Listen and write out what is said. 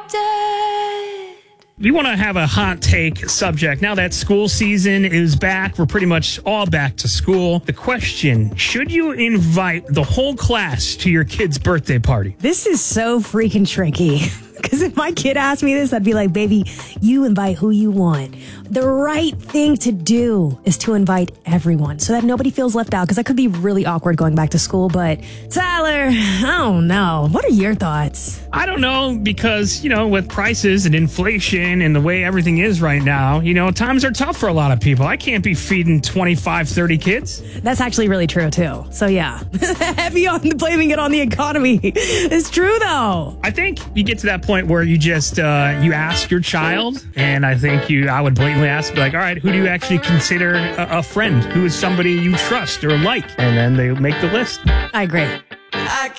adopted. We want to have a hot take subject. Now that school season is back, we're pretty much all back to school. The question, should you invite the whole class to your kid's birthday party? This is so freaking tricky. Because if my kid asked me this, I'd be like, baby, you invite who you want. The right thing to do is to invite everyone so that nobody feels left out. Because that could be really awkward going back to school. But Tyler, I don't know. What are your thoughts? I don't know, because, with prices and inflation and the way everything is right now, times are tough for a lot of people. I can't be feeding 25, 30 kids. That's actually really true, too. So, yeah, heavy on blaming it on the economy. It's true, though. I think you get to that point where you just, you ask your child, and I think I would blatantly ask, like, all right, who do you actually consider a friend? Who is somebody you trust or like? And then they make the list. I agree.